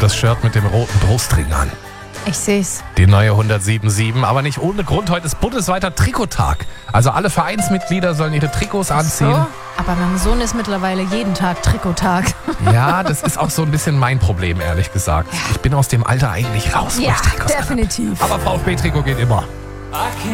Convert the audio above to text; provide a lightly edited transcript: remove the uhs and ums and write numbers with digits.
das Shirt mit dem roten Brustring an. Ich seh's. Die neue 107.7, aber nicht ohne Grund. Heute ist bundesweiter Trikottag. Also alle Vereinsmitglieder sollen ihre Trikots anziehen. So? Aber meinem Sohn ist mittlerweile jeden Tag Trikottag. Ja, das ist auch so ein bisschen mein Problem, ehrlich gesagt. Ich bin aus dem Alter eigentlich raus. wo Ja, ich Trikots anhab. definitiv. Aber VfB-Trikot geht immer.